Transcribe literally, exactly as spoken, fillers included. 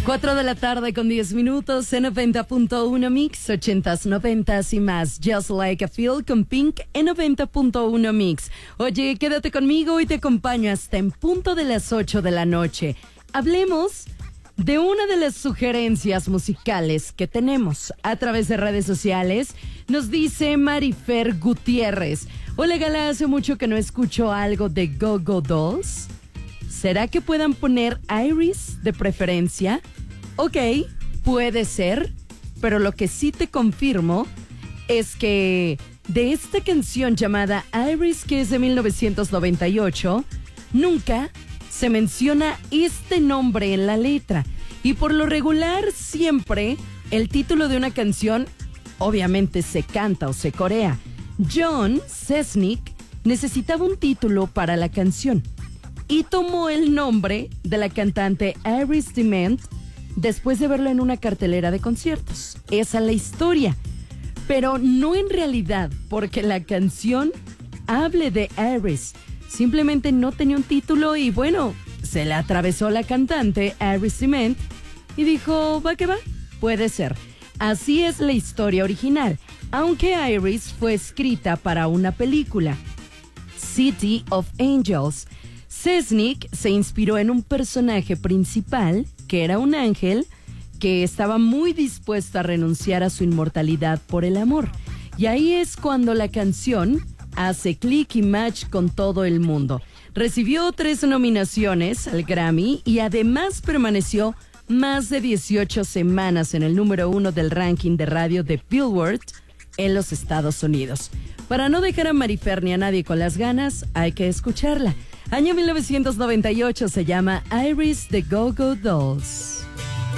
Cuatro de la tarde con diez minutos en noventa punto uno Mix, ochentas, noventas y más. Just Like a Feel con Pink en noventa punto uno Mix. Oye, quédate conmigo y te acompaño hasta en punto de las ocho de la noche. Hablemos de una de las sugerencias musicales que tenemos a través de redes sociales. Nos dice Marifer Gutiérrez: hola Gala, hace mucho que no escucho algo de Go Go Dolls. ¿Será que puedan poner Iris de preferencia? Ok, puede ser, pero lo que sí te confirmo es que de esta canción llamada Iris, que es de mil novecientos noventa y ocho, nunca se menciona este nombre en la letra. Y por lo regular, siempre el título de una canción obviamente se canta o se corea. John Szczesnik necesitaba un título para la canción y tomó el nombre de la cantante Iris DeMent después de verla en una cartelera de conciertos. Esa es la historia, pero no en realidad porque la canción hable de Iris. Simplemente no tenía un título y bueno, se le atravesó la cantante Iris DeMent y dijo, va que va, puede ser. Así es la historia original, aunque Iris fue escrita para una película, City of Angels. Szczesnik se inspiró en un personaje principal, que era un ángel, que estaba muy dispuesto a renunciar a su inmortalidad por el amor. Y ahí es cuando la canción hace clic y match con todo el mundo. Recibió tres nominaciones al Grammy y además permaneció más de dieciocho semanas en el número uno del ranking de radio de Billboard en los Estados Unidos. Para no dejar a Marifer ni a nadie con las ganas, hay que escucharla. Año mil novecientos noventa y ocho, se llama Iris de Go Go Dolls.